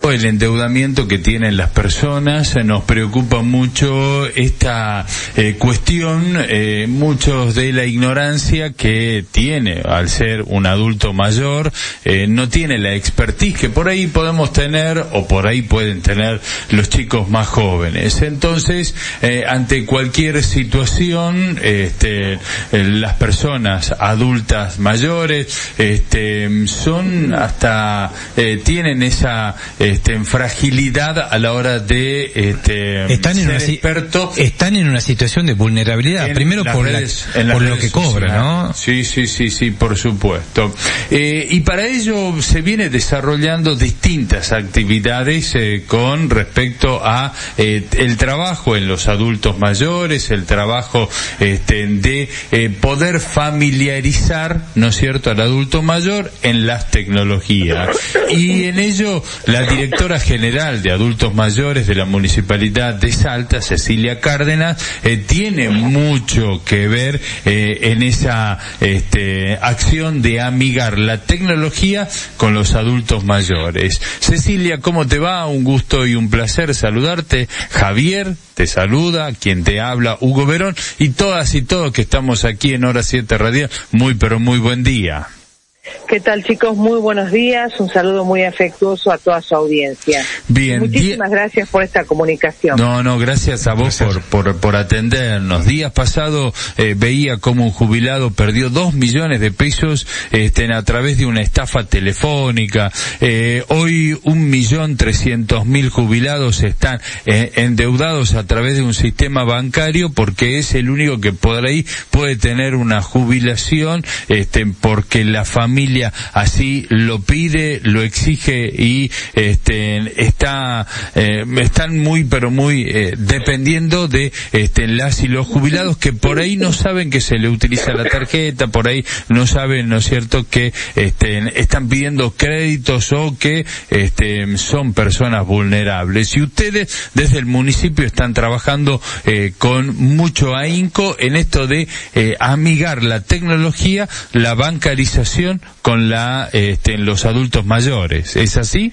poco el endeudamiento que tienen las personas. Nos preocupa mucho esta cuestión, muchos de la ignorancia que tiene al ser un adulto mayor, no tiene la expertise que por ahí podemos tener o por ahí pueden tener los chicos más jóvenes. Entonces, ante cualquier situación, las personas adultas mayores son hasta tienen esa fragilidad a la hora de están en una situación de vulnerabilidad, primero por lo que cobra, ¿no? Sí, por supuesto. Y para ello se viene desarrollando distintas actividades con respecto a el trabajo en los adultos mayores, el trabajo de poder familiarizar, ¿no es cierto?, al adulto mayor en las tecnologías. Y en ello la directora general de adultos mayores de la Municipalidad de Salta, Cecilia Cárdenas, tiene mucho que ver en esa acción de amigar la tecnología con los adultos mayores. Cecilia, ¿cómo te va? Un gusto y un placer saludarte. Javier te saluda, quien te habla, Hugo Verón, y todas y todos que estamos aquí en Hora 7 Radio, muy pero muy buen día. ¿Qué tal, chicos? Muy buenos días, un saludo muy afectuoso a toda su audiencia. Bien. Muchísimas gracias por esta comunicación. No, gracias a vos por atendernos. Días pasados veía cómo un jubilado perdió 2 millones de pesos a través de una estafa telefónica. Hoy 1.300.000 jubilados están endeudados a través de un sistema bancario porque es el único que por ahí puede tener una jubilación porque la familia así lo pide, lo exige y están muy pero muy dependiendo de las y los jubilados que por ahí no saben que se le utiliza la tarjeta, por ahí no saben, ¿no es cierto?, que están pidiendo créditos o que son personas vulnerables. Y ustedes desde el municipio están trabajando con mucho ahínco en esto de amigar la tecnología, la bancarización con los adultos mayores. ¿Es así?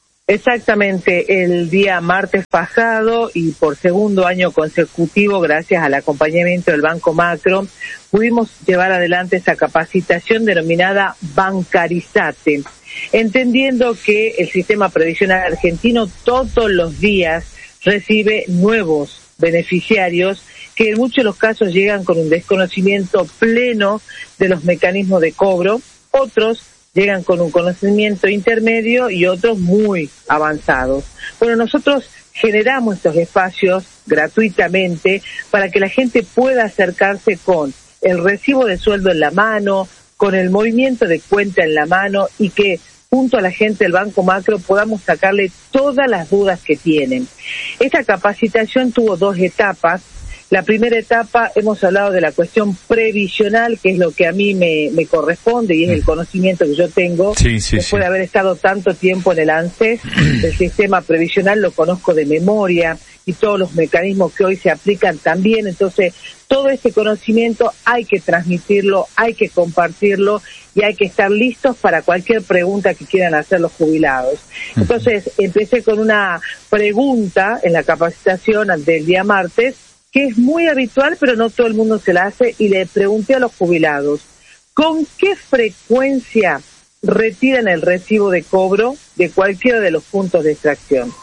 Exactamente. El día martes pasado y por segundo año consecutivo, gracias al acompañamiento del Banco Macro, pudimos llevar adelante esa capacitación denominada Bancarizate, entendiendo que el sistema previsional argentino todos los días recibe nuevos beneficiarios que en muchos de los casos llegan con un desconocimiento pleno de los mecanismos de cobro, otros llegan con un conocimiento intermedio y otros muy avanzados. Bueno, nosotros generamos estos espacios gratuitamente para que la gente pueda acercarse con el recibo de sueldo en la mano, con el movimiento de cuenta en la mano y que junto a la gente del Banco Macro podamos sacarle todas las dudas que tienen. Esta capacitación tuvo 2 etapas. La primera etapa hemos hablado de la cuestión previsional, que es lo que a mí me corresponde y es el conocimiento que yo tengo. Después de haber estado tanto tiempo en el ANSES, el sistema previsional lo conozco de memoria y todos los mecanismos que hoy se aplican también. Entonces, todo este conocimiento hay que transmitirlo, hay que compartirlo y hay que estar listos para cualquier pregunta que quieran hacer los jubilados. Entonces, empecé con una pregunta en la capacitación del día martes, que es muy habitual, pero no todo el mundo se la hace, y le pregunté a los jubilados, ¿con qué frecuencia retiran el recibo de cobro de cualquiera de los puntos de extracción?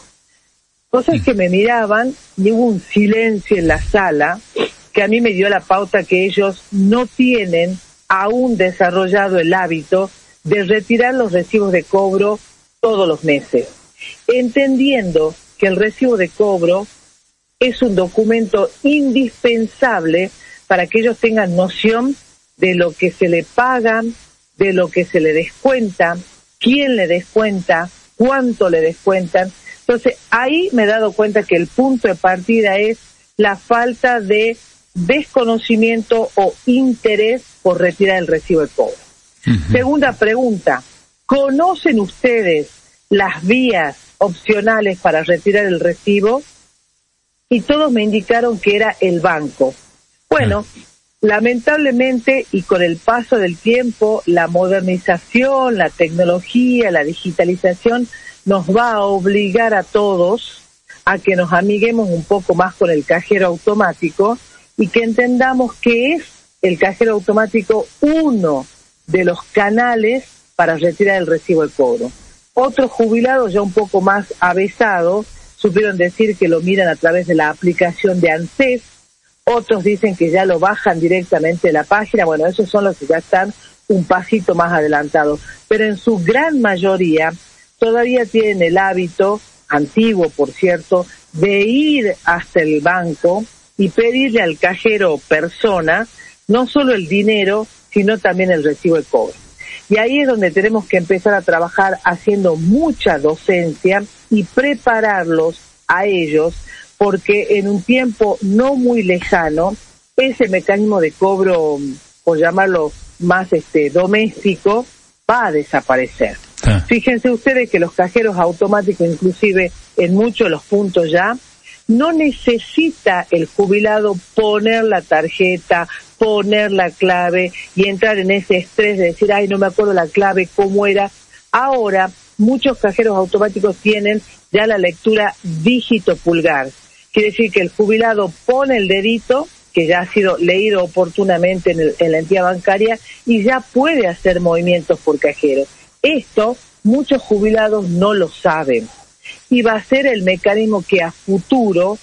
Cosas que me miraban y hubo un silencio en la sala que a mí me dio la pauta que ellos no tienen aún desarrollado el hábito de retirar los recibos de cobro todos los meses, entendiendo que el recibo de cobro es un documento indispensable para que ellos tengan noción de lo que se le pagan, de lo que se le descuenta, quién le descuenta, cuánto le descuentan. Entonces, ahí me he dado cuenta que el punto de partida es la falta de desconocimiento o interés por retirar el recibo de cobro. Segunda pregunta, ¿conocen ustedes las vías opcionales para retirar el recibo? Y todos me indicaron que era el banco. Bueno, lamentablemente y con el paso del tiempo, la modernización, la tecnología, la digitalización nos va a obligar a todos a que nos amiguemos un poco más con el cajero automático y que entendamos que es el cajero automático uno de los canales para retirar el recibo de cobro. Otros jubilados ya un poco más avesados supieron decir que lo miran a través de la aplicación de ANSES, otros dicen que ya lo bajan directamente de la página. Bueno, esos son los que ya están un pasito más adelantados, pero en su gran mayoría todavía tienen el hábito, antiguo por cierto, de ir hasta el banco y pedirle al cajero persona no solo el dinero, sino también el recibo de cobro. Y ahí es donde tenemos que empezar a trabajar haciendo mucha docencia y prepararlos a ellos, porque en un tiempo no muy lejano, ese mecanismo de cobro, por llamarlo más doméstico, va a desaparecer. Fíjense ustedes que los cajeros automáticos, inclusive en muchos de los puntos ya, no necesita el jubilado poner la tarjeta, poner la clave y entrar en ese estrés de decir, ay, no me acuerdo la clave, cómo era. Ahora, muchos cajeros automáticos tienen ya la lectura dígito pulgar. Quiere decir que el jubilado pone el dedito, que ya ha sido leído oportunamente en la entidad bancaria, y ya puede hacer movimientos por cajero. Esto muchos jubilados no lo saben. Y va a ser el mecanismo que a futuro,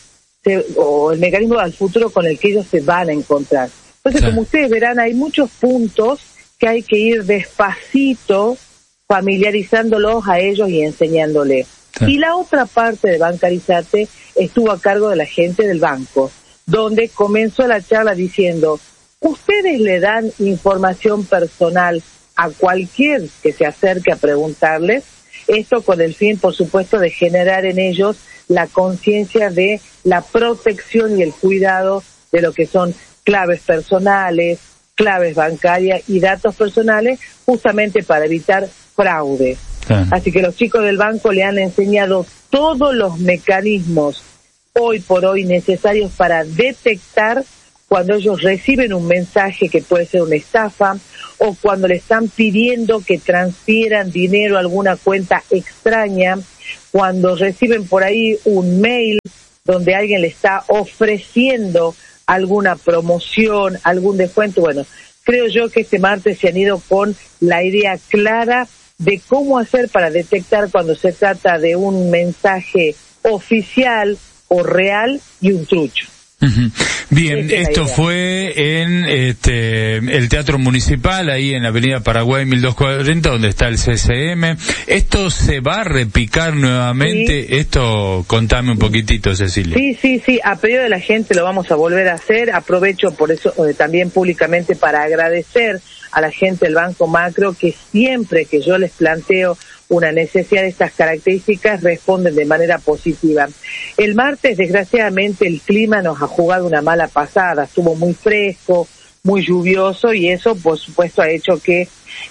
o el mecanismo al futuro con el que ellos se van a encontrar. Entonces, como ustedes verán, hay muchos puntos que hay que ir despacito familiarizándolos a ellos y enseñándoles. Y la otra parte de Bancarizate estuvo a cargo de la gente del banco, donde comenzó la charla diciendo, ustedes le dan información personal a cualquier que se acerque a preguntarles, esto con el fin, por supuesto, de generar en ellos la conciencia de la protección y el cuidado de lo que son claves personales, claves bancarias y datos personales, justamente para evitar fraude. Así que los chicos del banco le han enseñado todos los mecanismos hoy por hoy necesarios para detectar cuando ellos reciben un mensaje que puede ser una estafa, o cuando le están pidiendo que transfieran dinero a alguna cuenta extraña, cuando reciben por ahí un mail donde alguien le está ofreciendo alguna promoción, algún descuento. Bueno, creo yo que este martes se han ido con la idea clara de cómo hacer para detectar cuando se trata de un mensaje oficial o real y un trucho. Bien, esto fue en el Teatro Municipal, ahí en la Avenida Paraguay 1240, donde está el CCM. ¿Esto se va a repicar nuevamente? Sí. Esto, contame un poquitito, Cecilia. Sí, a pedido de la gente lo vamos a volver a hacer. Aprovecho por eso también públicamente para agradecer a la gente del Banco Macro, que siempre que yo les planteo una necesidad de estas características responden de manera positiva. El martes, desgraciadamente, el clima nos ha jugado una mala pasada, estuvo muy fresco, muy lluvioso, y eso, por supuesto, ha hecho que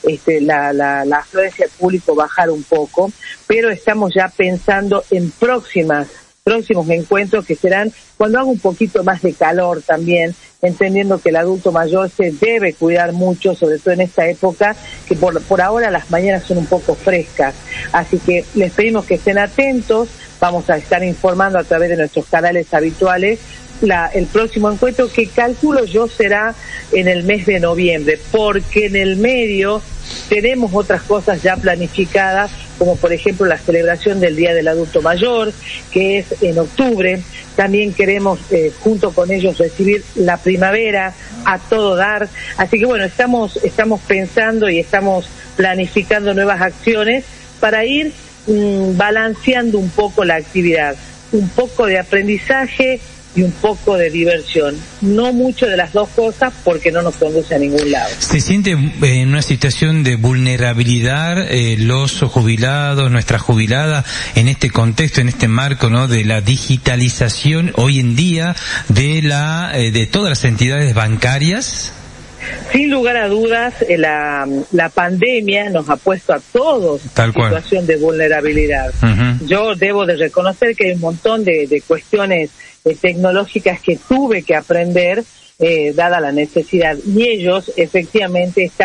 la afluencia del público bajara un poco, pero estamos ya pensando en próximos encuentros que serán cuando haga un poquito más de calor también, entendiendo que el adulto mayor se debe cuidar mucho, sobre todo en esta época, que por ahora las mañanas son un poco frescas. Así que les pedimos que estén atentos, vamos a estar informando a través de nuestros canales habituales el próximo encuentro, que calculo yo será en el mes de noviembre, porque en el medio tenemos otras cosas ya planificadas, como por ejemplo la celebración del Día del Adulto Mayor, que es en octubre. También queremos junto con ellos recibir la primavera a todo dar. Así que bueno, estamos pensando y estamos planificando nuevas acciones para ir balanceando un poco la actividad, un poco de aprendizaje y un poco de diversión. No mucho de las dos cosas, porque no nos conduce a ningún lado. ¿Se siente en una situación de vulnerabilidad los jubilados, nuestras jubiladas, en este contexto, en este marco, ¿no?, de la digitalización hoy en día de todas las entidades bancarias? Sin lugar a dudas, la pandemia nos ha puesto a todos en situación de vulnerabilidad. Uh-huh. Yo debo de reconocer que hay un montón de cuestiones tecnológicas que tuve que aprender, dada la necesidad, y ellos efectivamente están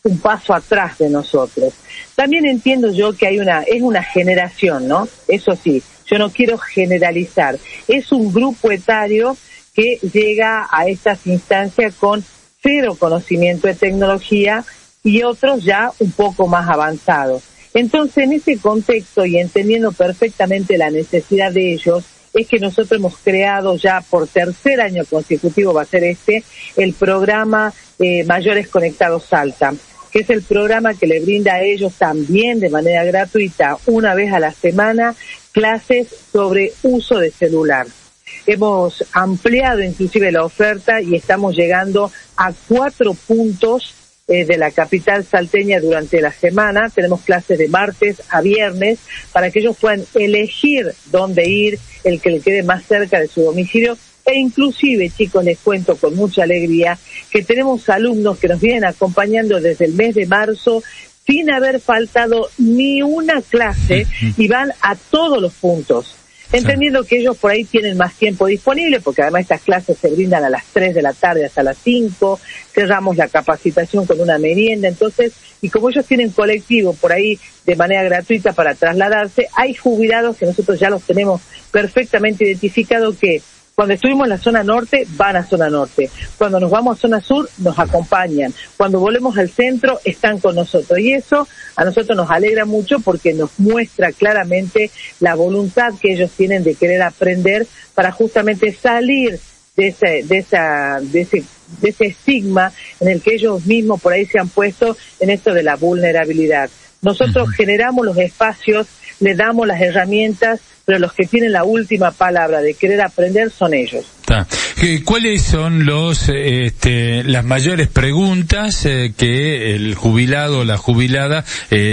un paso atrás de nosotros. También entiendo yo que es una generación, ¿no? Eso sí, yo no quiero generalizar. Es un grupo etario que llega a estas instancias con cero conocimiento de tecnología y otros ya un poco más avanzados. Entonces, en ese contexto y entendiendo perfectamente la necesidad de ellos, es que nosotros hemos creado ya por tercer año consecutivo, va a ser el programa Mayores Conectados Salta, que es el programa que le brinda a ellos también de manera gratuita, una vez a la semana, clases sobre uso de celular. Hemos ampliado inclusive la oferta y estamos llegando a 4 puntos de la capital salteña durante la semana. Tenemos clases de martes a viernes para que ellos puedan elegir dónde ir, el que le quede más cerca de su domicilio. E inclusive, chicos, les cuento con mucha alegría que tenemos alumnos que nos vienen acompañando desde el mes de marzo sin haber faltado ni una clase y van a todos los puntos. Entendiendo que ellos por ahí tienen más tiempo disponible, porque además estas clases se brindan a las 3 de la tarde hasta las 5, cerramos la capacitación con una merienda, entonces, y como ellos tienen colectivo por ahí de manera gratuita para trasladarse, hay jubilados que nosotros ya los tenemos perfectamente identificados que cuando estuvimos en la zona norte, van a zona norte. Cuando nos vamos a zona sur, nos acompañan. Cuando volvemos al centro, están con nosotros. Y eso a nosotros nos alegra mucho porque nos muestra claramente la voluntad que ellos tienen de querer aprender para justamente salir de ese estigma en el que ellos mismos por ahí se han puesto en esto de la vulnerabilidad. Nosotros generamos los espacios, les damos las herramientas, pero los que tienen la última palabra de querer aprender son ellos. ¿Cuáles son las mayores preguntas que el jubilado o la jubilada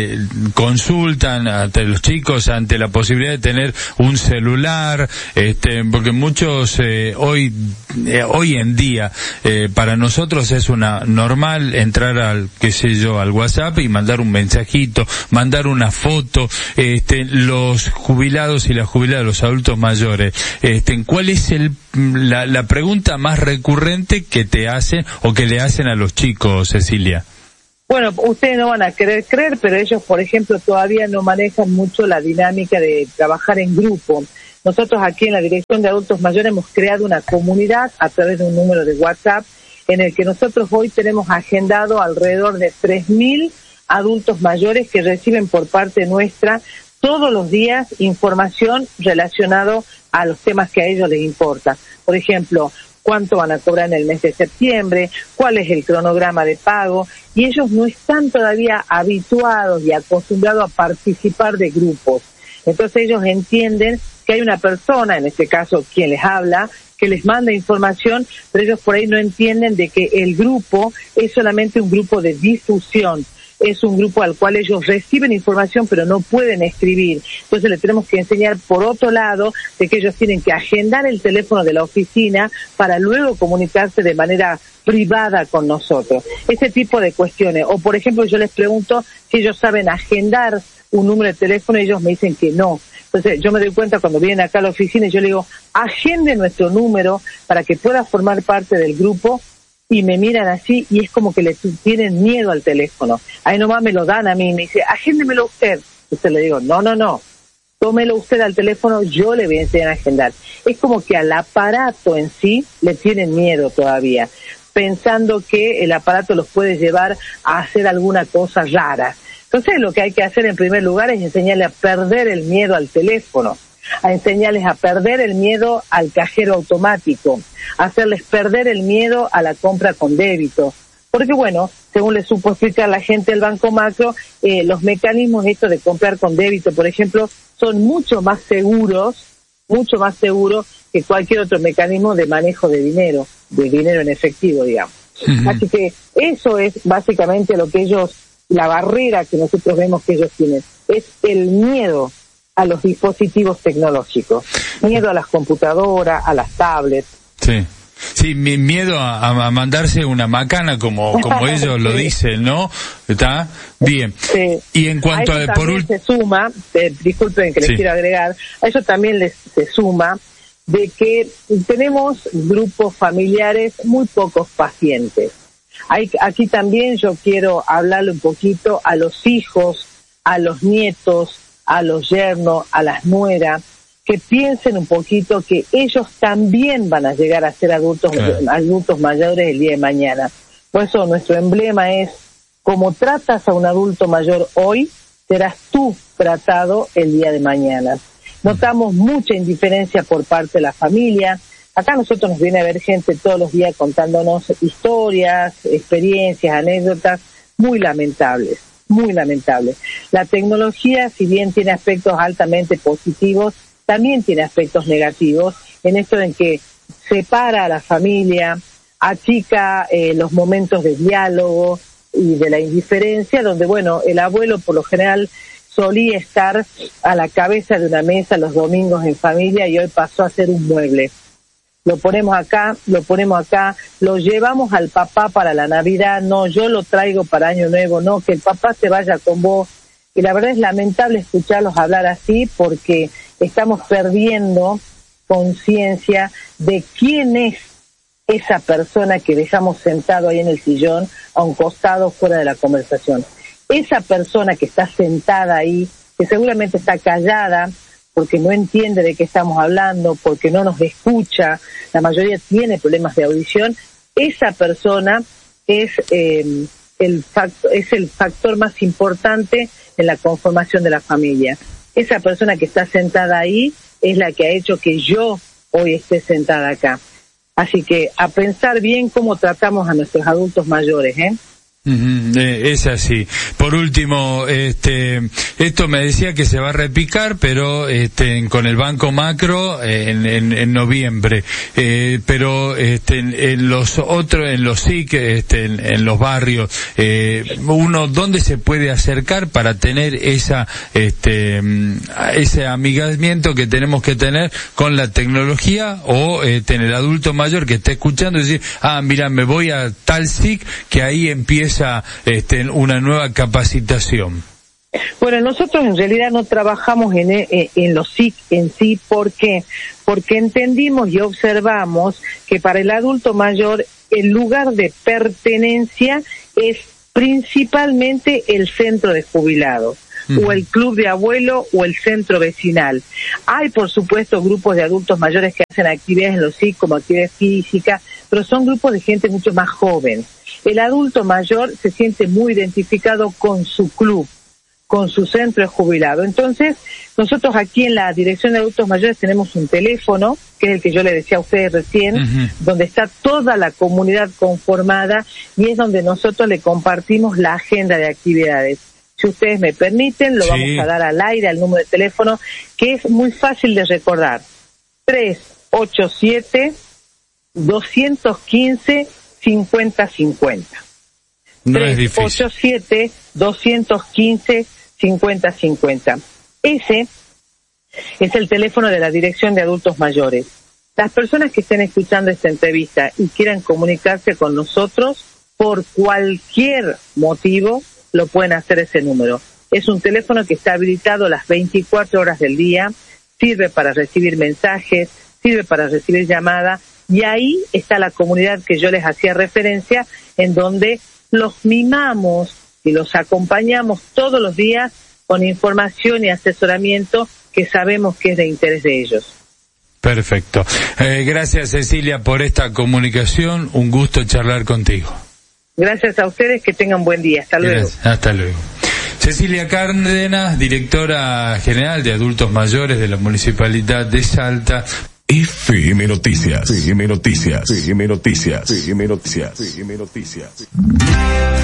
consultan ante los chicos ante la posibilidad de tener un celular? Porque muchos hoy en día para nosotros es una normal entrar al WhatsApp y mandar un mensajito, mandar una foto. Los jubilados y las jubiladas, los adultos mayores, ¿cuál es la pregunta más recurrente que te hacen o que le hacen a los chicos, Cecilia? Bueno, ustedes no van a querer creer, pero ellos, por ejemplo, todavía no manejan mucho la dinámica de trabajar en grupo. Nosotros aquí en la Dirección de Adultos Mayores hemos creado una comunidad a través de un número de WhatsApp en el que nosotros hoy tenemos agendado alrededor de 3.000 adultos mayores que reciben por parte nuestra todos los días información relacionada a los temas que a ellos les importa. Por ejemplo, cuánto van a cobrar en el mes de septiembre, cuál es el cronograma de pago, y ellos no están todavía habituados y acostumbrados a participar de grupos. Entonces ellos entienden que hay una persona, en este caso quien les habla, que les manda información, pero ellos por ahí no entienden de que el grupo es solamente un grupo de difusión. Es un grupo al cual ellos reciben información pero no pueden escribir. Entonces le tenemos que enseñar por otro lado de que ellos tienen que agendar el teléfono de la oficina para luego comunicarse de manera privada con nosotros. Ese tipo de cuestiones. O por ejemplo yo les pregunto si ellos saben agendar un número de teléfono y ellos me dicen que no. Entonces yo me doy cuenta cuando vienen acá a la oficina y yo le digo, agende nuestro número para que pueda formar parte del grupo. Y me miran así y es como que le tienen miedo al teléfono. Ahí nomás me lo dan a mí y me dice, agéndemelo usted. Entonces le digo, no, tómelo usted al teléfono, yo le voy a enseñar a agendar. Es como que al aparato en sí le tienen miedo todavía, pensando que el aparato los puede llevar a hacer alguna cosa rara. Entonces lo que hay que hacer en primer lugar es enseñarle a perder el miedo al teléfono, a enseñarles a perder el miedo al cajero automático, a hacerles perder el miedo a la compra con débito. Porque bueno, según le supo explicar la gente del Banco Macro, los mecanismos estos de comprar con débito, por ejemplo, son mucho más seguros que cualquier otro mecanismo de manejo de dinero en efectivo, digamos. Así que eso es básicamente lo que ellos, la barrera que nosotros vemos que ellos tienen, es el miedo a los dispositivos tecnológicos, miedo a las computadoras, a las tablets. Sí, miedo a mandarse una macana como ellos lo dicen, ¿no? ¿Está? Bien. Y en cuanto a por último se suma, disculpen que les quiero agregar, a eso también se suma de que tenemos grupos familiares muy pocos pacientes. Aquí también yo quiero hablarle un poquito a los hijos, a los nietos, a los yernos, a las nueras, que piensen un poquito que ellos también van a llegar a ser adultos mayores el día de mañana. Por eso nuestro emblema es: como tratas a un adulto mayor hoy, serás tú tratado el día de mañana. Notamos mucha indiferencia por parte de la familia. Acá nosotros nos viene a ver gente todos los días contándonos historias, experiencias, anécdotas muy lamentables, muy lamentables. La tecnología, si bien tiene aspectos altamente positivos, también tiene aspectos negativos, en esto en que separa a la familia, achica los momentos de diálogo y de la indiferencia, donde, bueno, el abuelo por lo general solía estar a la cabeza de una mesa los domingos en familia y hoy pasó a ser un mueble. Lo ponemos acá, lo llevamos al papá para la Navidad, no, yo lo traigo para Año Nuevo, no, que el papá se vaya con vos. Y la verdad es lamentable escucharlos hablar así, porque estamos perdiendo conciencia de quién es esa persona que dejamos sentado ahí en el sillón, a un costado, fuera de la conversación. Esa persona que está sentada ahí, que seguramente está callada, porque no entiende de qué estamos hablando, porque no nos escucha, la mayoría tiene problemas de audición, esa persona es el factor más importante en la conformación de la familia. Esa persona que está sentada ahí es la que ha hecho que yo hoy esté sentada acá. Así que a pensar bien cómo tratamos a nuestros adultos mayores, ¿eh? Es así. Por último, esto me decía que se va a repicar, pero con el Banco Macro en noviembre, pero en los SIC, en los barrios, uno ¿dónde se puede acercar para tener ese amigamiento que tenemos que tener con la tecnología, o en el adulto mayor que está escuchando y decir, mira, me voy a tal SIC, que ahí empieza una nueva capacitación? Bueno, nosotros en realidad no trabajamos en los SIC en sí. ¿Por qué? Porque entendimos y observamos que para el adulto mayor el lugar de pertenencia es principalmente el centro de jubilados, o el club de abuelo, o el centro vecinal. Hay, por supuesto, grupos de adultos mayores que hacen actividades en los SIC, como actividades físicas, pero son grupos de gente mucho más joven. El adulto mayor se siente muy identificado con su club, con su centro de jubilado. Entonces, nosotros aquí en la Dirección de Adultos Mayores tenemos un teléfono, que es el que yo le decía a ustedes recién, donde está toda la comunidad conformada, y es donde nosotros le compartimos la agenda de actividades. Si ustedes me permiten, lo vamos a dar al aire, al número de teléfono, que es muy fácil de recordar. 387-215-5050. No es difícil. 387-215-5050. Ese es el teléfono de la Dirección de Adultos Mayores. Las personas que estén escuchando esta entrevista y quieran comunicarse con nosotros por cualquier motivo, lo pueden hacer ese número. Es un teléfono que está habilitado las 24 horas del día, sirve para recibir mensajes, sirve para recibir llamadas, y ahí está la comunidad que yo les hacía referencia, en donde los mimamos y los acompañamos todos los días con información y asesoramiento que sabemos que es de interés de ellos. Perfecto. Gracias, Cecilia, por esta comunicación. Un gusto charlar contigo. Gracias a ustedes, que tengan buen día. Hasta luego. Gracias. Hasta luego. Cecilia Cárdenas, directora general de Adultos Mayores de la Municipalidad de Salta. FM Noticias. FM Noticias. FM Noticias. FM Noticias. FM Noticias.